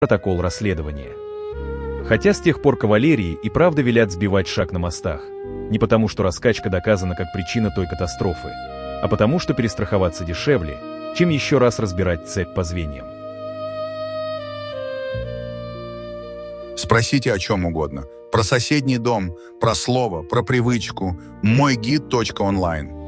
протокол расследования. Хотя с тех пор кавалерии и правда велят сбивать шаг на мостах. Не потому, что раскачка доказана как причина той катастрофы, а потому, что перестраховаться дешевле, чем еще раз разбирать цепь по звеньям. Спросите о чем угодно. Про соседний дом, про слово, про привычку. Мойгид.онлайн.